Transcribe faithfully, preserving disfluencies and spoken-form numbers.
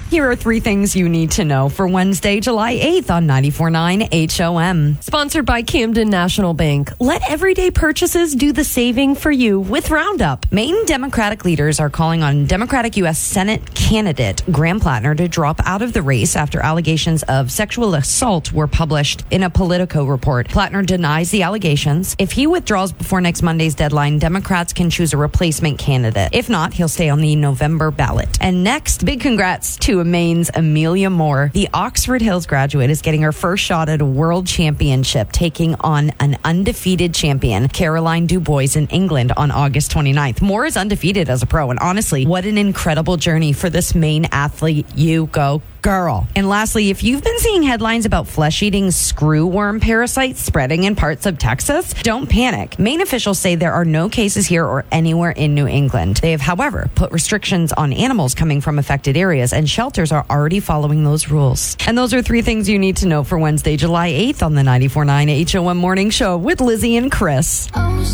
Here are three things you need to know for Wednesday, July eighth on ninety-four point nine H O M. Sponsored by Camden National Bank. Let everyday purchases do the saving for you with Roundup. Maine Democratic leaders are calling on Democratic U S Senate candidate Graham Plattner to drop out of the race after allegations of sexual assault were published in a Politico report. Plattner denies the allegations. If he withdraws before next Monday's deadline, Democrats can choose a replacement candidate. If not, he'll stay on the November ballot. And next, big congrats to Maine's Amelia Moore. The Oxford Hills graduate is getting her first shot at a world championship, taking on an undefeated champion, Caroline Dubois, in England on August twenty-ninth. Moore is undefeated as a pro, and honestly, what an incredible journey for this Maine athlete. You go, girl. And lastly, if you've been seeing headlines about flesh-eating screwworm parasites spreading in parts of Texas, don't panic. Maine officials say there are no cases here or anywhere in New England. They have, however, put restrictions on animals coming from affected areas, and shelters are already following those rules. And those are three things you need to know for Wednesday, July eighth on the ninety-four point nine H O M Morning Show with Lizzie and Chris.